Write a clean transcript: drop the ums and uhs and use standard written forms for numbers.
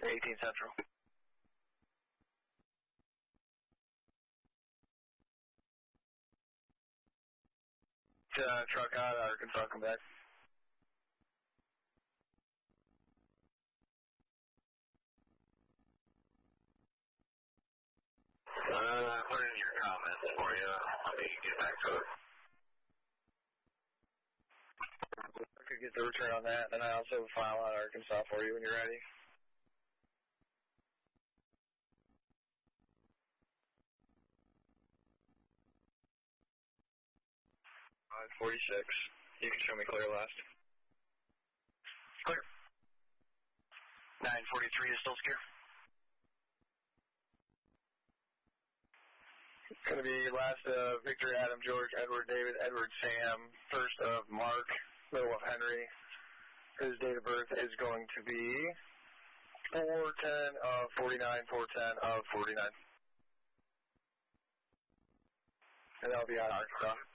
18 Central. Truck out, Arkansas, come back. Put in your comments for you. Let me get back to it. I could get the return on that, and I also have a file on Arkansas for you when you're ready. 46. You can show me clear last. Clear. 943 is still secure. It's going to be last Victor, Adam, George, Edward, David, Edward, Sam, first of Mark, middle of Henry. His date of birth is going to be 410 of 49, 410 of 49. And that'll be on Arkansas.